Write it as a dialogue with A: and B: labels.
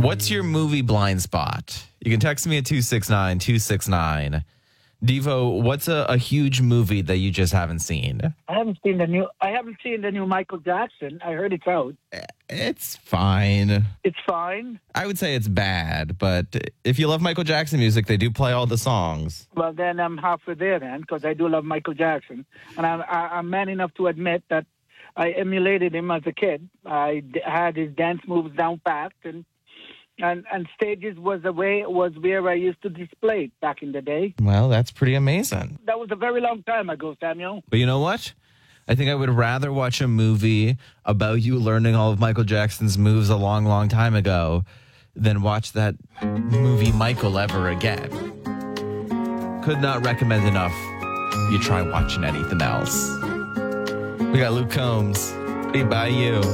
A: What's your movie blind spot? You can text me at 269-269. Devo, what's a huge movie that you just haven't seen?
B: I haven't seen the new Michael Jackson. I heard it's out.
A: It's fine.
B: It's fine.
A: I would say it's bad, but if you love Michael Jackson music, they do play all the songs.
B: Well, then I'm halfway there then, because I do love Michael Jackson. And I'm man enough to admit that I emulated him as a kid. I had his dance moves down pat, and stages was where I used to display it back in the day.
A: Well, that's pretty amazing.
B: That was a very long time ago, Samuel.
A: But you know what? I think I would rather watch a movie about you learning all of Michael Jackson's moves a long, long time ago than watch that movie Michael ever again. Could not recommend enough you try watching anything else. We got Luke Combs. Be by you.